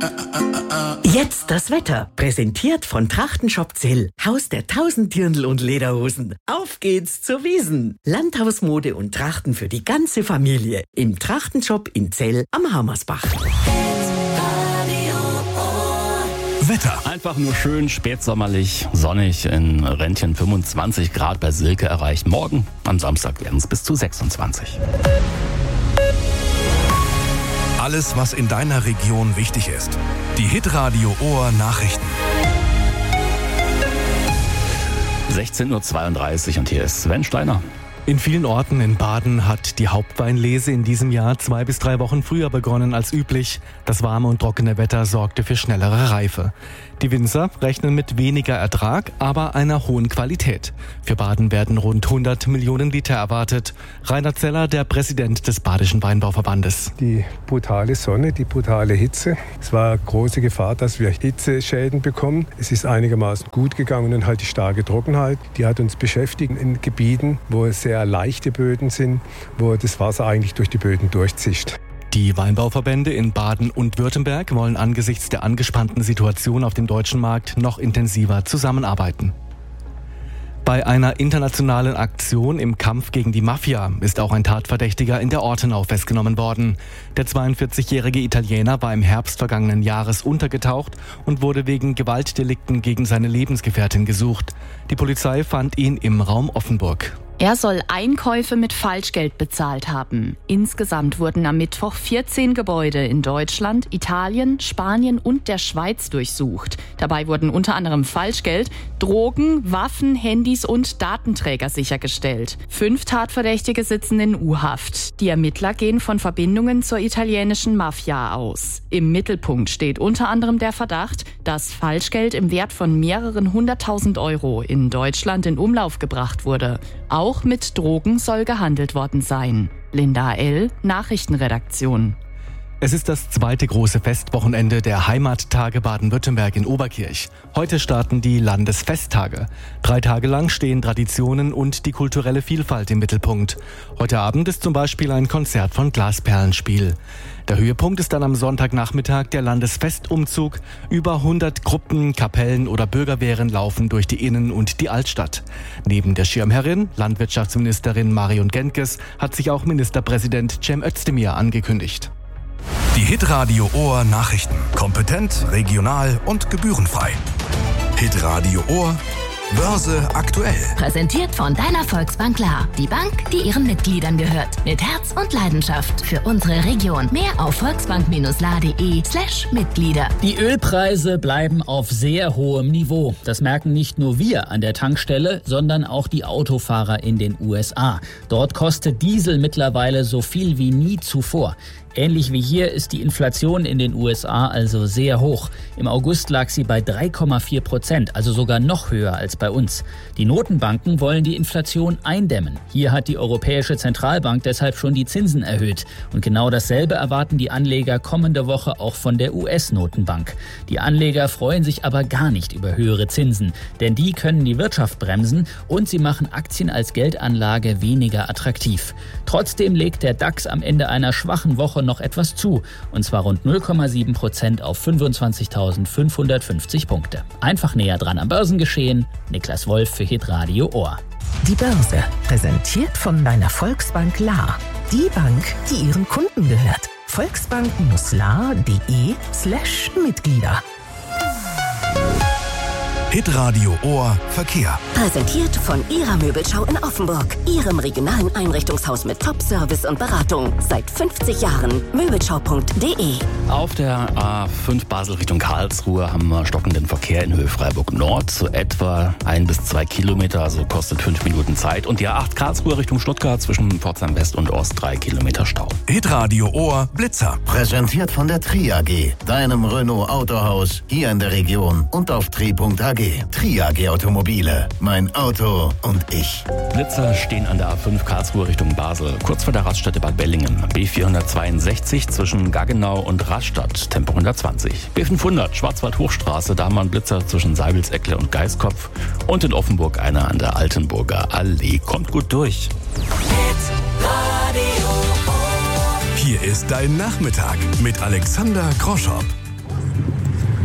Jetzt das Wetter, präsentiert von Trachtenshop Zell, Haus der 1000 Dirndl und Lederhosen. Auf geht's zur Wiesn. Landhausmode und Trachten für die ganze Familie im Trachtenshop in Zell am Hammersbach. Wetter. Einfach nur schön, spätsommerlich, sonnig, in Rentchen 25 Grad bei Silke erreicht. Morgen, am Samstag, werden es bis zu 26. Alles, was in deiner Region wichtig ist. Die Hitradio Ohr Nachrichten. 16:32 Uhr und hier ist Sven Steiner. In vielen Orten in Baden hat die Hauptweinlese in diesem Jahr 2 bis 3 Wochen früher begonnen als üblich. Das warme und trockene Wetter sorgte für schnellere Reife. Die Winzer rechnen mit weniger Ertrag, aber einer hohen Qualität. Für Baden werden rund 100 Millionen Liter erwartet. Rainer Zeller, der Präsident des Badischen Weinbauverbandes. Die brutale Sonne, die brutale Hitze. Es war große Gefahr, dass wir Hitzeschäden bekommen. Es ist einigermaßen gut gegangen und halt die starke Trockenheit, die hat uns beschäftigt in Gebieten, wo es sehr leichte Böden sind, wo das Wasser eigentlich durch die Böden durchzischt. Die Weinbauverbände in Baden und Württemberg wollen angesichts der angespannten Situation auf dem deutschen Markt noch intensiver zusammenarbeiten. Bei einer internationalen Aktion im Kampf gegen die Mafia ist auch ein Tatverdächtiger in der Ortenau festgenommen worden. Der 42-jährige Italiener war im Herbst vergangenen Jahres untergetaucht und wurde wegen Gewaltdelikten gegen seine Lebensgefährtin gesucht. Die Polizei fand ihn im Raum Offenburg. Er soll Einkäufe mit Falschgeld bezahlt haben. Insgesamt wurden am Mittwoch 14 Gebäude in Deutschland, Italien, Spanien und der Schweiz durchsucht. Dabei wurden unter anderem Falschgeld, Drogen, Waffen, Handys und Datenträger sichergestellt. 5 Tatverdächtige sitzen in U-Haft. Die Ermittler gehen von Verbindungen zur italienischen Mafia aus. Im Mittelpunkt steht unter anderem der Verdacht, dass Falschgeld im Wert von mehreren 100.000 € in Deutschland in Umlauf gebracht wurde. Auch mit Drogen soll gehandelt worden sein. Linda L., Nachrichtenredaktion. Es ist das zweite große Festwochenende der Heimattage Baden-Württemberg in Oberkirch. Heute starten die Landesfesttage. 3 Tage lang stehen Traditionen und die kulturelle Vielfalt im Mittelpunkt. Heute Abend ist zum Beispiel ein Konzert von Glasperlenspiel. Der Höhepunkt ist dann am Sonntagnachmittag der Landesfestumzug. Über 100 Gruppen, Kapellen oder Bürgerwehren laufen durch die Innen- und die Altstadt. Neben der Schirmherrin, Landwirtschaftsministerin Marion Gentges, hat sich auch Ministerpräsident Cem Özdemir angekündigt. Die Hitradio Ohr Nachrichten. Kompetent, regional und gebührenfrei. Hitradio Ohr Börse aktuell. Präsentiert von deiner Volksbank La. Die Bank, die ihren Mitgliedern gehört. Mit Herz und Leidenschaft für unsere Region. Mehr auf volksbank-la.de/Mitglieder. Die Ölpreise bleiben auf sehr hohem Niveau. Das merken nicht nur wir an der Tankstelle, sondern auch die Autofahrer in den USA. Dort kostet Diesel mittlerweile so viel wie nie zuvor. Ähnlich wie hier ist die Inflation in den USA also sehr hoch. Im August lag sie bei 3,4%, also sogar noch höher als bei uns. Die Notenbanken wollen die Inflation eindämmen. Hier hat die Europäische Zentralbank deshalb schon die Zinsen erhöht. Und genau dasselbe erwarten die Anleger kommende Woche auch von der US-Notenbank. Die Anleger freuen sich aber gar nicht über höhere Zinsen, denn die können die Wirtschaft bremsen und sie machen Aktien als Geldanlage weniger attraktiv. Trotzdem legt der DAX am Ende einer schwachen Woche noch etwas zu, und zwar rund 0,7% auf 25.550 Punkte. Einfach näher dran am Börsengeschehen. Niklas Wolf für Hitradio Ohr. Die Börse, präsentiert von deiner Volksbank La. Die Bank, die ihren Kunden gehört. volksbank-la.de/Mitglieder. Hitradio Ohr Verkehr. Präsentiert von Ihrer Möbelschau in Offenburg. Ihrem regionalen Einrichtungshaus mit Top-Service und Beratung. Seit 50 Jahren. Möbelschau.de. Auf der A5 Basel Richtung Karlsruhe haben wir stockenden Verkehr in Höhe Freiburg Nord. So etwa 1 bis 2 Kilometer, also kostet 5 Minuten Zeit. Und die A8 Karlsruhe Richtung Stuttgart zwischen Pforzheim West und Ost 3 Kilometer Stau. Hitradio Ohr Blitzer. Präsentiert von der Tri AG, deinem Renault Autohaus hier in der Region und auf tri.ag. Tri AG Automobile. Mein Auto und ich. Blitzer stehen an der A5 Karlsruhe Richtung Basel, kurz vor der Raststätte Bad Bellingen. B462 zwischen Gaggenau und Rastatt, Tempo 120. B500 Schwarzwald-Hochstraße, da haben wir einen Blitzer zwischen Seibilseckle und Geiskopf. Und in Offenburg einer an der Altenburger Allee. Kommt gut durch. Hier ist dein Nachmittag mit Alexander Groschopp.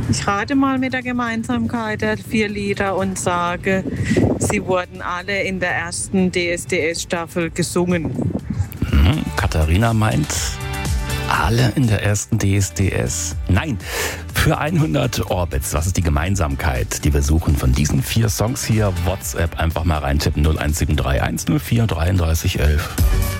Ich rate mal mit der Gemeinsamkeit der 4 Lieder und sage, sie wurden alle in der ersten DSDS-Staffel gesungen. Katharina meint, alle in der ersten DSDS? Nein, für 100 Orbits. Was ist die Gemeinsamkeit, die wir suchen von diesen 4 Songs hier? WhatsApp einfach mal reintippen, 0173 104 33 11.